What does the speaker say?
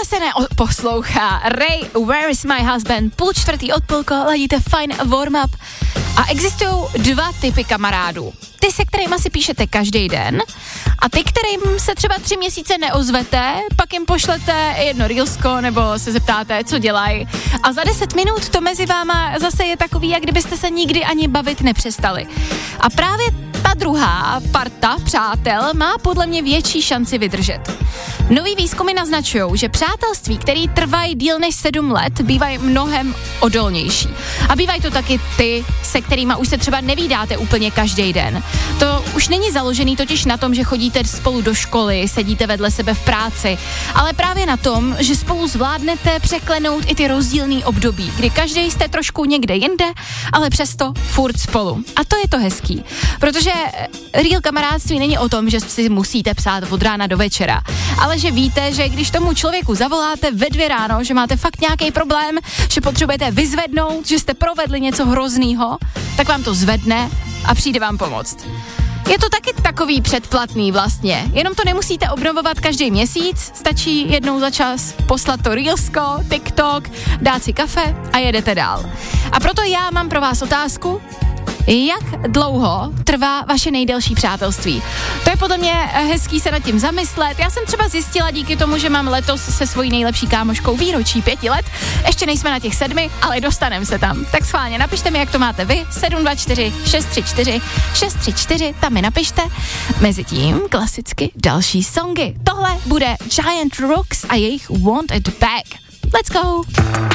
se neposlouchá. Ray, Where is my husband? 3:30 odpolko, ladíte fajn warm-up. A existují dva typy kamarádů. Ty, se kterými si píšete každý den, a ty, kterým se třeba 3 měsíce neozvete, pak jim pošlete jedno reelsko nebo se zeptáte, co dělají. A za 10 minut to mezi váma zase je takový, jak kdybyste se nikdy ani bavit nepřestali. A právě ta druhá parta přátel má podle mě větší šanci vydržet. Nový výzkumy naznačují, že přátelství, které trvají díl než 7 let, bývají mnohem odolnější. A bývají to taky ty, se kterýma už se třeba nevídáte úplně každý den. To už není založený totiž na tom, že chodíte spolu do školy, sedíte vedle sebe v práci, ale právě na tom, že spolu zvládnete překlenout i ty rozdílný období, kdy každý jste trošku někde jinde, ale přesto furt spolu. A to je to hezký, protože real kamarádství není o tom, že si musíte psát od rána do večera, ale že víte, že když tomu člověku zavoláte ve 2 ráno, že máte fakt nějaký problém, že potřebujete vyzvednout, že jste provedli něco hroznýho, tak vám to zvedne a přijde vám pomoct. Je to taky takový předplatný vlastně, jenom to nemusíte obnovovat každý měsíc, stačí jednou za čas poslat to reelsko, TikTok, dát si kafe a jedete dál. A proto já mám pro vás otázku, jak dlouho trvá vaše nejdelší přátelství? To je podle mě hezký se nad tím zamyslet. Já jsem třeba zjistila díky tomu, že mám letos se svojí nejlepší kámoškou výročí 5 let. Ještě nejsme na těch 7, ale dostaneme se tam. Tak schválně napište mi, jak to máte vy. 724 634 634, tam mi napište. Mezitím klasicky další songy. Tohle bude Giant Rooks a jejich Want It Back. Let's go!